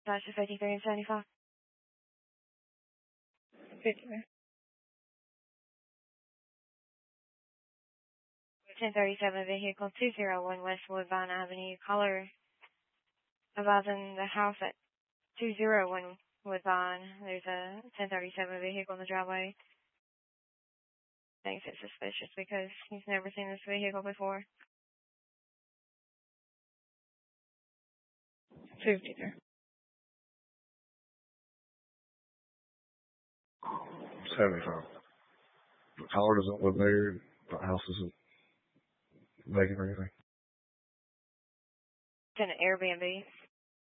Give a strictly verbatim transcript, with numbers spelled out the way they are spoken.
That's fifty-three and seventy-five. fifty-three. ten thirty-seven vehicle two oh one West Woodbine Avenue. Caller advising the house at two oh one Woodbine. There's a ten thirty-seven vehicle in the driveway. Thinks it's suspicious because he's never seen this vehicle before. fifty-three. seventy-five. The caller doesn't live there. The house isn't vacant or anything. It's an Airbnb.